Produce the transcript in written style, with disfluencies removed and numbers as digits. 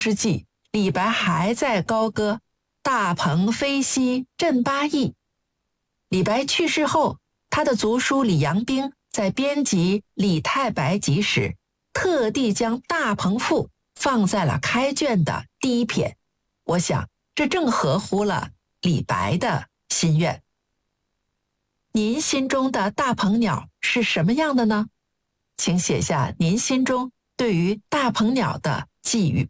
之际，李白还在高歌"大鹏飞兮振八翼"。李白去世后，他的族叔李阳冰在编辑《李太白集》时，特地将《大鹏赋》放在了开卷的第一篇。我想，这正合乎了李白的心愿。您心中的大鹏鸟是什么样的呢？请写下您心中对于大鹏鸟的寄语。